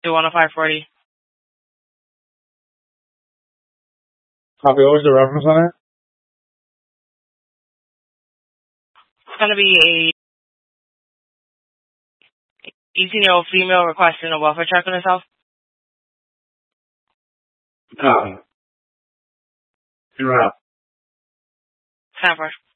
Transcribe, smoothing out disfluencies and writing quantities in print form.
20540. Copy. What was the reference on it? It's going to be a 18-year-old female requesting a welfare check on herself. Copy. You're out. 10-4.